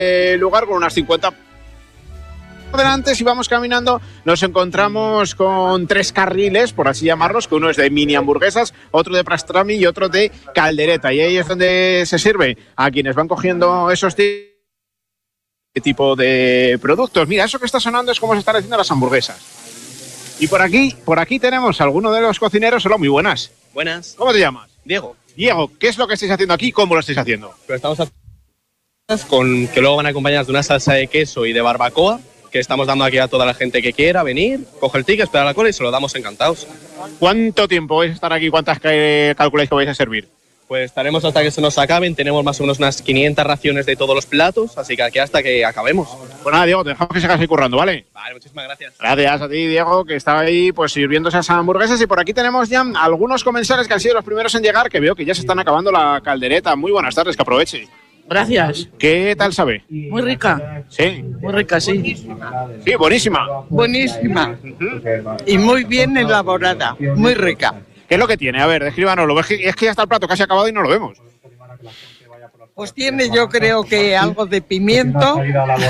lugar con unas 50. Adelante, si vamos caminando, nos encontramos con 3 carriles, por así llamarlos, que uno es de mini hamburguesas, otro de pastrami y otro de caldereta. Y ahí es donde se sirve a quienes van cogiendo esos tipo de productos. Mira, eso que está sonando es cómo se están haciendo las hamburguesas. Y por aquí tenemos a alguno de los cocineros. Hola, muy buenas. Buenas. ¿Cómo te llamas? Diego. Diego, ¿qué es lo que estáis haciendo aquí y cómo lo estáis haciendo? Pero estamos con que luego van acompañadas de una salsa de queso y de barbacoa, que estamos dando aquí a toda la gente que quiera venir, coge el ticket, espera la cola y se lo damos encantados. ¿Cuánto tiempo vais a estar aquí? ¿Cuántas calculáis que vais a servir? Pues estaremos hasta que se nos acaben, tenemos más o menos unas 500 raciones de todos los platos, así que aquí hasta que acabemos. Pues nada, Diego, te dejamos que sigas ahí currando, ¿vale? Vale, muchísimas gracias. Gracias a ti, Diego, que estaba ahí pues sirviéndose esas hamburguesas. Y por aquí tenemos ya algunos comensales que han sido los primeros en llegar, que veo que ya se están acabando la caldereta. Muy buenas tardes, que aproveche. Gracias. ¿Qué tal sabe? Muy rica. Sí. Muy rica, sí. Sí, buenísima. Buenísima. Y muy bien elaborada. Muy rica. ¿Qué es lo que tiene? A ver, descríbanoslo. Es que ya está el plato casi acabado y no lo vemos. Pues tiene, yo creo que algo de pimiento,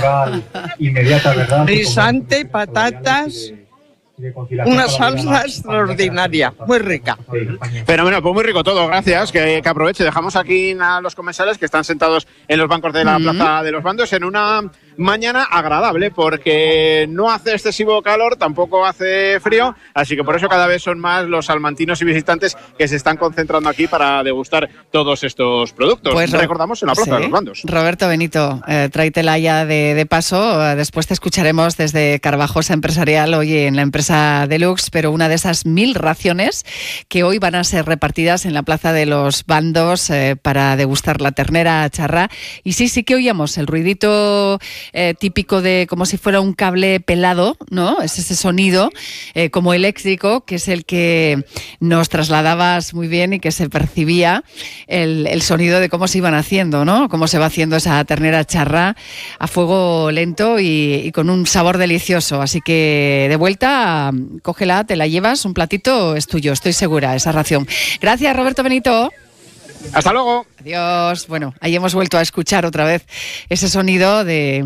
guisante, patatas, una salsa extraordinaria, muy rica. Fenomenal, pues muy rico todo, gracias. Que aproveche. Dejamos aquí a los comensales que están sentados en los bancos de la Plaza de los Bandos en una mañana agradable, porque no hace excesivo calor, tampoco hace frío, así que por eso cada vez son más los salmantinos y visitantes que se están concentrando aquí para degustar todos estos productos. Pues recordamos en la Plaza de los Bandos. Roberto Benito, tráetela ya de paso, después te escucharemos desde Carvajosa Empresarial, hoy en la empresa Deluxe, pero una de esas 1000 raciones que hoy van a ser repartidas en la Plaza de los Bandos para degustar la ternera charra. Y sí que oíamos el ruidito típico de como si fuera un cable pelado, ¿no? Es ese sonido como eléctrico, que es el que nos trasladabas muy bien y que se percibía el sonido de cómo se iban haciendo, ¿no? Cómo se va haciendo esa ternera charra a fuego lento y con un sabor delicioso. Así que de vuelta, cógela, te la llevas, un platito es tuyo, estoy segura, esa ración. Gracias, Roberto Benito. Hasta luego. Adiós. Bueno, ahí hemos vuelto a escuchar otra vez ese sonido de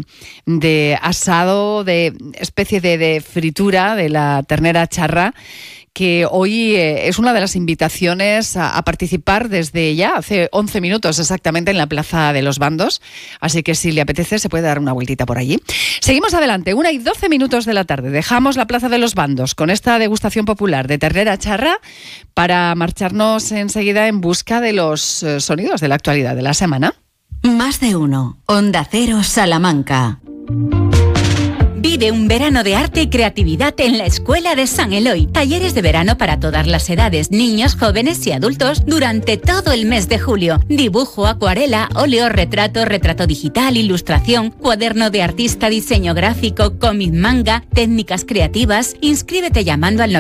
asado, de especie de fritura de la ternera charra, que hoy es una de las invitaciones a participar desde ya hace 11 minutos exactamente en la Plaza de los Bandos. Así que si le apetece se puede dar una vueltita por allí. Seguimos adelante, 1:12 de la tarde. Dejamos la Plaza de los Bandos con esta degustación popular de ternera charra para marcharnos enseguida en busca de los sonidos de la actualidad de la semana. Más de uno. Onda Cero Salamanca. Vive un verano de arte y creatividad en la Escuela de San Eloy. Talleres de verano para todas las edades, niños, jóvenes y adultos durante todo el mes de julio. Dibujo, acuarela, óleo, retrato digital, ilustración, cuaderno de artista, diseño gráfico, cómic, manga, técnicas creativas. Inscríbete llamando al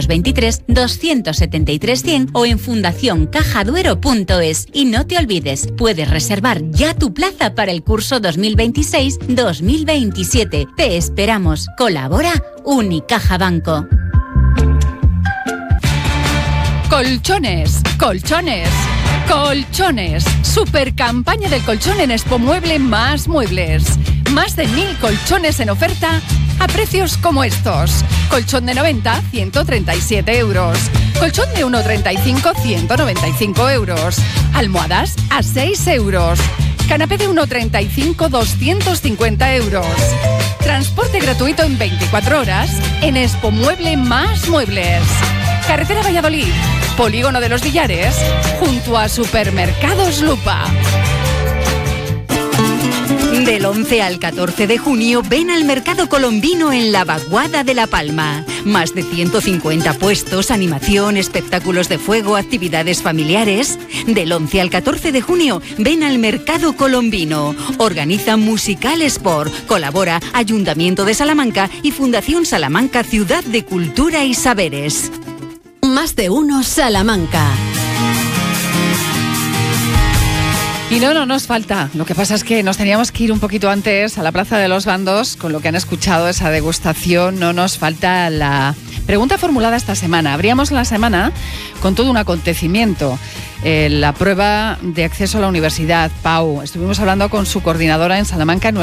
923-273-100 o en fundacioncajaduero.es. Y no te olvides, puedes reservar ya tu plaza para el curso 2026-2027. Te esperamos. Colabora Unicaja Banco. Colchones. Super campaña del colchón en Expomueble Más Muebles. Más de 1000 colchones en oferta a precios como estos. Colchón de 90, 137 euros. Colchón de 1,35, 195 euros. Almohadas a 6 euros. Canapé de 1,35, 250 euros. Transporte gratuito en 24 horas en Expomueble Más Muebles. Carretera Valladolid, Polígono de los Villares, junto a Supermercados Lupa. Del 11 al 14 de junio ven al Mercado Colombino en la Vaguada de La Palma. Más de 150 puestos, animación, espectáculos de fuego, actividades familiares. Del 11 al 14 de junio ven al Mercado Colombino. Organiza Musical Sport. Colabora Ayuntamiento de Salamanca y Fundación Salamanca Ciudad de Cultura y Saberes. Más de uno Salamanca. Y no nos falta. Lo que pasa es que nos teníamos que ir un poquito antes a la Plaza de los Bandos, con lo que han escuchado esa degustación. No nos falta la pregunta formulada esta semana. Abríamos la semana con todo un acontecimiento. La prueba de acceso a la universidad, PAU. Estuvimos hablando con su coordinadora en Salamanca,